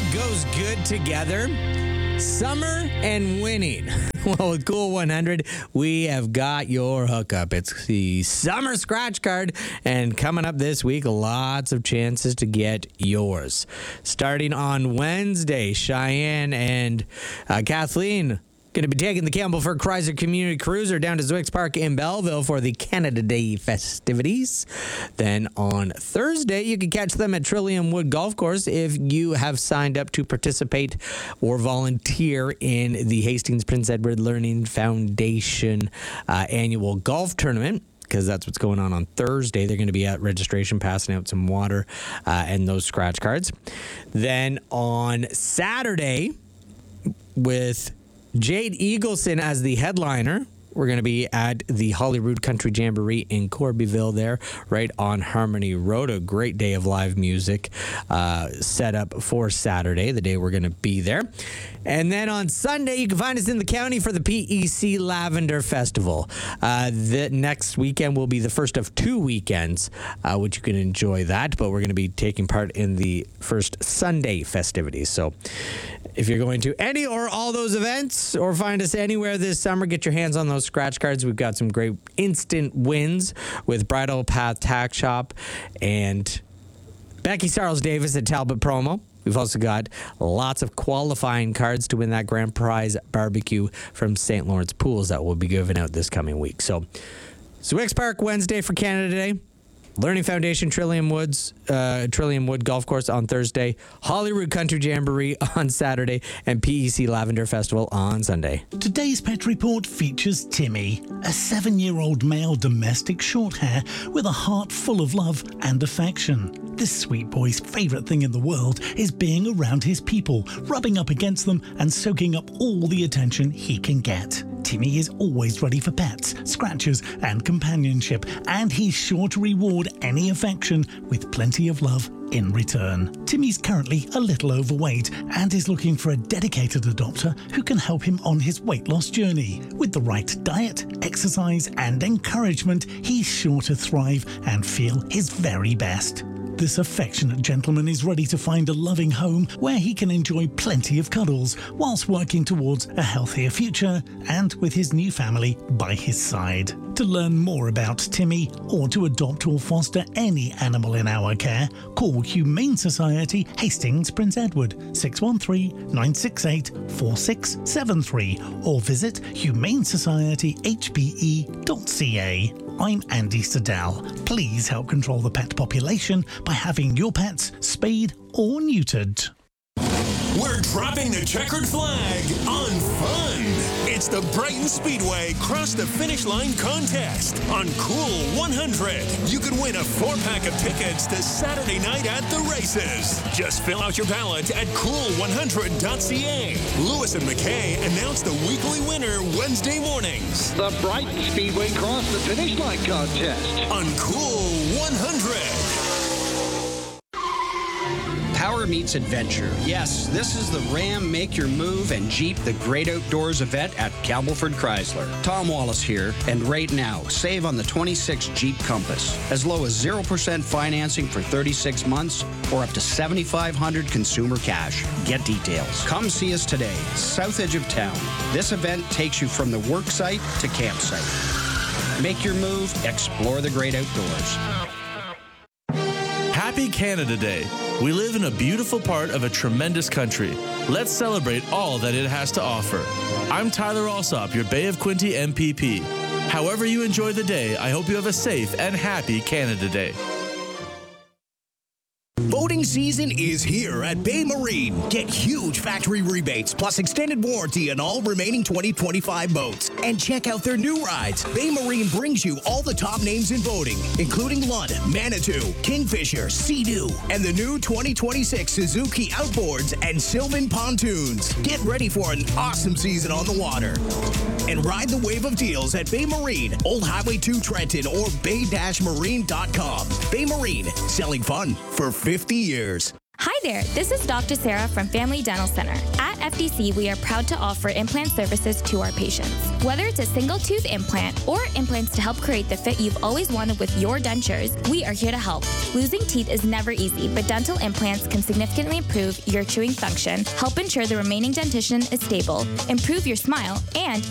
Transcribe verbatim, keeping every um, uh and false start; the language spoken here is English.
goes good together? Summer and winning. Well, with Cool one hundred, we have got your hookup. It's the Summer Scratch Card, and coming up this week, lots of chances to get yours. Starting on Wednesday, Cheyenne and uh, Kathleen going to be taking the Campbellford Chrysler Community Cruiser down to Zwicks Park in Belleville for the Canada Day festivities. Then on Thursday, you can catch them at Trillium Wood Golf Course if you have signed up to participate or volunteer in the Hastings Prince Edward Learning Foundation uh, annual golf tournament, because that's what's going on on Thursday. They're going to be at registration, passing out some water uh, and those scratch cards. Then on Saturday, with Jade Eagleson as the headliner, we're going to be at the Holyrood Country Jamboree in Corbyville there, right on Harmony Road. A great day of live music uh, set up for Saturday, the day we're going to be there. And then on Sunday, you can find us in the county for the P E C Lavender Festival. Uh, the next weekend will be the first of two weekends, uh, which you can enjoy that. But we're going to be taking part in the first Sunday festivities. So if you're going to any or all those events or find us anywhere this summer, get your hands on those scratch cards. We've got some great instant wins with Bridal Path Tack Shop and Becky Sarles Davis at Talbot Promo. We've also got lots of qualifying cards to win that grand prize barbecue from Saint Lawrence Pools that will be given out this coming week. So, Zwicks Park Wednesday for Canada Day. Learning Foundation, Trillium Woods, uh, Trillium Wood Golf Course on Thursday, Holyrood Country Jamboree on Saturday, and P E C Lavender Festival on Sunday. Today's Pet Report features Timmy, a seven-year-old male domestic short hair with a heart full of love and affection. This sweet boy's favourite thing in the world is being around his people, rubbing up against them and soaking up all the attention he can get. Timmy is always ready for pets, scratches and companionship, and he's sure to reward any affection with plenty of love in return. Timmy's currently a little overweight and is looking for a dedicated adopter who can help him on his weight loss journey. With the right diet, exercise and encouragement, he's sure to thrive and feel his very best. This affectionate gentleman is ready to find a loving home where he can enjoy plenty of cuddles whilst working towards a healthier future and with his new family by his side. To learn more about Timmy or to adopt or foster any animal in our care, call Humane Society Hastings Prince Edward six one three, nine six eight, four six seven three or visit humane society h p e dot c a. I'm Andy Siddell. Please help control the pet population by having your pets spayed or neutered. We're dropping the checkered flag on fun. It's the Brighton Speedway Cross the Finish Line contest on Cool one hundred. You can win a four-pack of tickets to Saturday night at the races. Just fill out your ballot at cool one hundred dot c a. Lewis and McKay announce the weekly winner Wednesday mornings. The Brighton Speedway Cross the Finish Line contest on Cool one hundred. Power meets adventure. Yes, this is the Ram Make Your Move and Jeep The Great Outdoors event at Campbellford Chrysler. Tom Wallace here, and right now, save on the twenty-six Jeep Compass. As low as zero percent financing for thirty-six months or up to seven thousand five hundred dollars consumer cash. Get details. Come see us today, south edge of town. This event takes you from the work site to campsite. Make your move, explore the great outdoors. Happy Canada Day. We live in a beautiful part of a tremendous country. Let's celebrate all that it has to offer. I'm Tyler Alsop, your Bay of Quinte M P P. However you enjoy the day, I hope you have a safe and happy Canada Day. Boating season is here at Bay Marine. Get huge factory rebates plus extended warranty on all remaining twenty twenty-five boats. And check out their new rides. Bay Marine brings you all the top names in boating, including Lund, Manitou, Kingfisher, Sea-Doo, and the new twenty twenty-six Suzuki Outboards and Sylvan Pontoons. Get ready for an awesome season on the water. And ride the wave of deals at Bay Marine, Old Highway two Trenton, or bay dash marine dot com. Bay Marine, selling fun for fifty years. Hi there, this is Doctor Sarah from Family Dental Center. At F D C, we are proud to offer implant services to our patients. Whether it's a single tooth implant or implants to help create the fit you've always wanted with your dentures, we are here to help. Losing teeth is never easy, but dental implants can significantly improve your chewing function, help ensure the remaining dentition is stable, improve your smile, and